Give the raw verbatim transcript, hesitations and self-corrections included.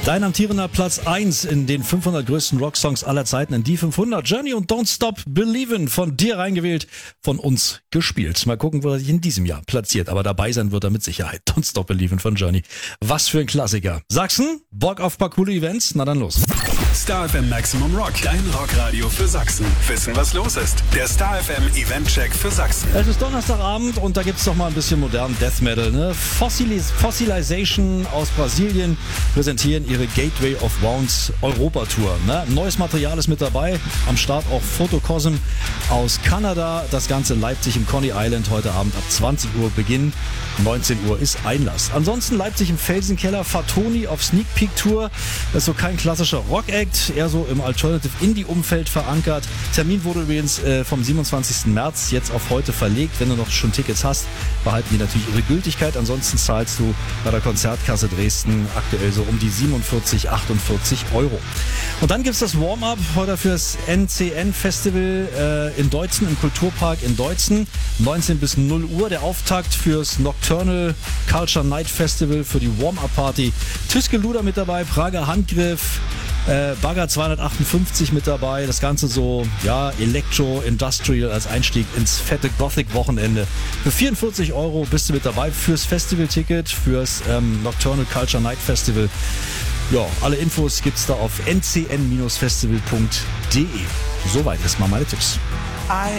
Dein amtierender Platz eins in den fünfhundert größten Rocksongs aller Zeiten in die fünfhundert. Journey und Don't Stop Believin' von dir reingewählt, von uns gespielt. Mal gucken, wo er sich in diesem Jahr platziert. Aber dabei sein wird er mit Sicherheit. Don't Stop Believin' von Journey. Was für ein Klassiker. Sachsen, Bock auf paar coole Events? Na dann los. Star F M Maximum Rock, dein Rockradio für Sachsen. Wissen, was los ist. Der Star F M Event-Check für Sachsen. Es ist Donnerstagabend und da gibt's doch mal ein bisschen modernen Death Metal. Ne? Fossilis- Fossilization aus Brasilien präsentieren ihre Gateway of Wounds Europa Tour. Ne? Neues Material ist mit dabei. Am Start auch Photocosm aus Kanada. Das Ganze Leipzig im Coney Island heute Abend ab zwanzig Uhr Beginn. neunzehn Uhr ist Einlass. Ansonsten Leipzig im Felsenkeller Fatoni auf Sneak Peek Tour. Das ist so kein klassischer Rock-Act, eher so im Alternative Indie-Umfeld verankert. Termin wurde übrigens äh, vom siebenundzwanzigsten März jetzt auf heute verlegt. Wenn du noch schon Tickets hast, behalten die natürlich ihre Gültigkeit. Ansonsten zahlst du bei der Konzertkasse Dresden aktuell so um die siebenundvierzig, achtundvierzig Euro. Und dann gibt's das Warm-Up heute fürs N C N-Festival äh, in Deutzen, im Kulturpark in Deutzen. neunzehn bis null Uhr der Auftakt fürs Nocturnal Culture Night Festival, für die Warm-Up-Party. Tüskeluder mit dabei, Prager Handgriff, äh, Bagger zweihundertachtundfünfzig mit dabei. Das Ganze so, ja, Electro-Industrial als Einstieg ins fette Gothic-Wochenende. Für vierundvierzig Euro bist du mit dabei fürs Festival-Ticket, fürs ähm, Nocturnal Culture Night Festival. Ja, alle Infos gibt's da auf n c n Bindestrich festival punkt d e. Soweit erstmal meine Tipps.